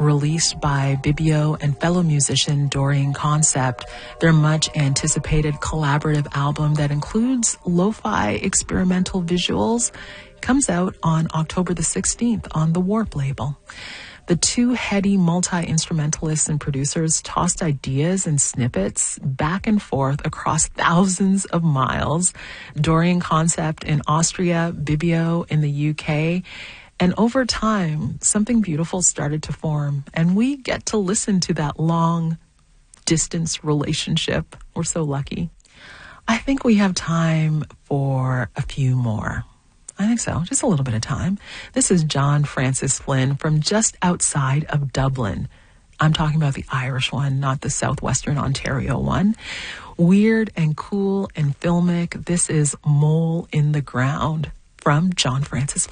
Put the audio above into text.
released by Bibio and fellow musician Dorian Concept, their much anticipated collaborative album that includes lo-fi experimental visuals, comes out on October the 16th on the Warp label. The two heady multi-instrumentalists and producers tossed ideas and snippets back and forth across thousands of miles. Dorian Concept in Austria, Bibio in the UK. And over time, something beautiful started to form. And we get to listen to that long-distance relationship. We're so lucky. I think we have time for a few more. I think so. Just a little bit of time. This is John Francis Flynn from just outside of Dublin. I'm talking about the Irish one, not the southwestern Ontario one. Weird and cool and filmic. This is Mole in the Ground from John Francis Flynn.